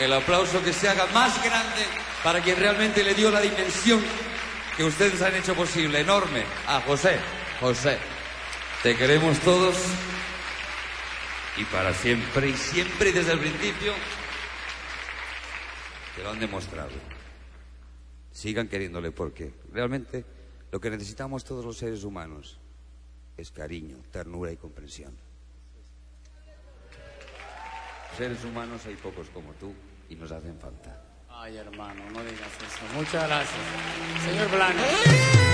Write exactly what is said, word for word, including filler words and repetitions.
el aplauso que se haga más grande para quien realmente le dio la dimensión que ustedes han hecho posible, enorme, a José. José, te queremos todos y para siempre, y siempre y desde el principio te lo han demostrado. Sigan queriéndole, porque realmente lo que necesitamos todos los seres humanos es cariño, ternura y comprensión. Seres humanos hay pocos como tú y nos hacen falta. Ay, hermano, no digas eso. Muchas gracias. Señor Blanes.